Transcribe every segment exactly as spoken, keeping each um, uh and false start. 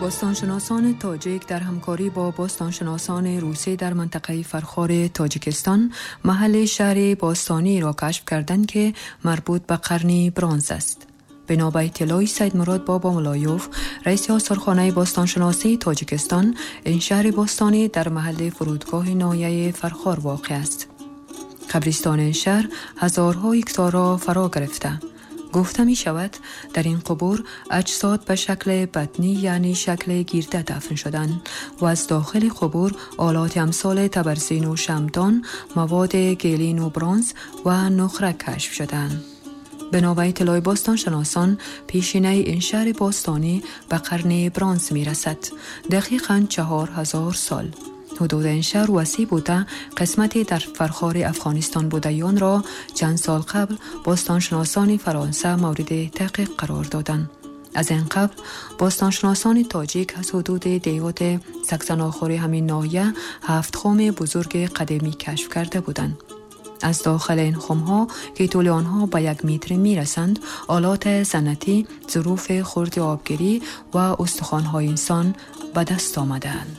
باستانشناسان تاجیک در همکاری با باستانشناسان روسی در منطقه فرخار تاجیکستان محل شهر باستانی را کشف کردند که مربوط به قرن برنز است. بنا به اطلاع سید مراد بابا ملایوف، رئیس آثارخانه باستانشناسی تاجیکستان، این شهر باستانی در محل فرودگاه ناحیه فرخار واقع است. قبرستان این شهر هزارها هکتار را فرا گرفته. گفته می شود در این قبور اجساد به شکل بطنی یعنی شکل گرده دفن شدند و از داخل قبور آلات امثال تبرزین و شمعدان، مواد گلین و برنز و نقره کشف شدند. بنا به اطلاع باستانشناسان، پیشینه این شهر باستانی به قرن برنز می رسد، دقیقاً چهار هزار سال. حدود این شهر وسیع بوده، قسمتی در فرخار افغانستان بودیان را چند سال قبل باستانشناسان فرانسه مورد تحقیق قرار دادند. از این قبل باستانشناسان تاجیک از حدود دیوت سکسناخوری همین ناحیه هفت خم بزرگ قدیمی کشف کرده بودند. از داخل این خمها که طول آنها به یک متر می رسند، آلات صنعتی، ظروف خرد آبگیری و استخوان‌های انسان به دست آمدند.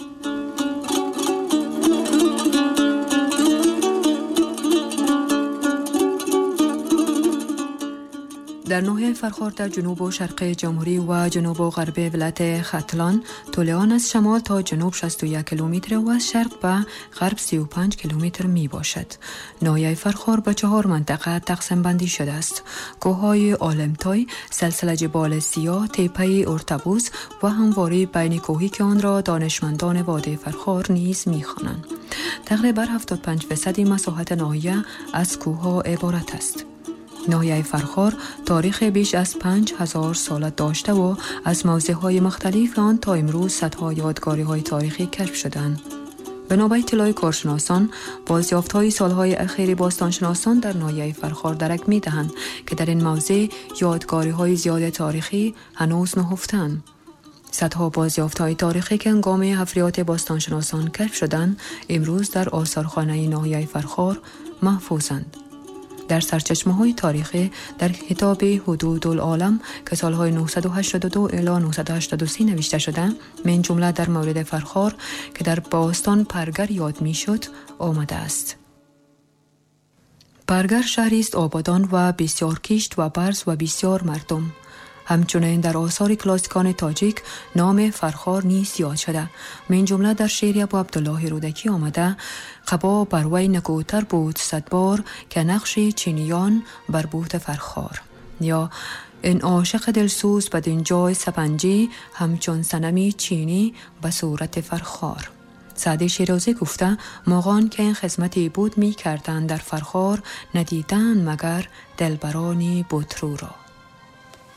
در ناحیه فرخار در جنوب و شرق جمهوری و جنوب و غرب ولایت ختلان، طول آن از شمال تا جنوب شصت و یک کیلومتر و از شرق به غرب سی و پنج کیلومتر می باشد. ناحیه فرخار به چهار منطقه تقسیم بندی شده است: کوههای عالمتای، سلسله جبال سیاه، تپه ارتبوز و همواری بین کوهی که آن را دانشمندان وادی فرخار نیز می خوانند. تقریبا هفتاد و پنج درصد مساحت ناحیه از کوهها عبارت است. ناحیه فرخار تاریخ بیش از پنج هزار سال داشته و از موضع‌های مختلف آن تا امروز صدها یادگاری‌های تاریخی کشف شدند. بنا به اطلاع کارشناسان، بازیافت‌های سالهای اخیر باستانشناسان در ناحیه فرخار درک می‌دهند که در این موضع یادگاری‌های زیاد تاریخی هنوز نهفته‌اند. صدها بازیافت‌های تاریخی که هنگام حفریات باستانشناسان کشف شدند، امروز در آثارخانه ناحیه فرخار محفوظند. در سرچشمه‌های تاریخی در کتاب حدود العالم که سالهای نهصد و هشتاد و دو الی نهصد و هشتاد و سه نوشته شده، من جمله در مورد فرخار که در باستان پرگر یاد می‌شد آمده است. پرگر شهری است آبادان و بسیار کشت و برز و بسیار مردم. همچنین در آثار کلاسیکان تاجیک نام فرخار نیز یاد شده. من جمله در شعر ابو عبدالله رودکی آمده: قبا بر وی نکوتر بود صد بار که نقش چینیان بر بوت فرخار، یا این عاشق دلسوز بدین جای سپنجی همچون صنمی چینی به صورت فرخار. سعدی شیرازی گفته مغان که این خدمتی بود می کردن در فرخار، ندیدن مگر دلبرانی بطرو را.